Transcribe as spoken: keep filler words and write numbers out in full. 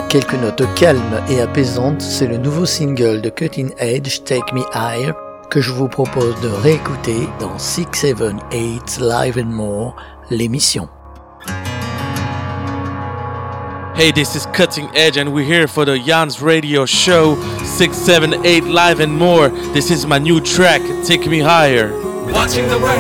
Quelques notes calmes et apaisantes, c'est le nouveau single de Cutting Edge, Take Me Higher, que je vous propose de réécouter dans six sept eight Live and More, l'émission. Hey, this is Cutting Edge and we're here for the Jan's Radio Show six seven eight Live and More. This is my new track, Take Me Higher. Watching the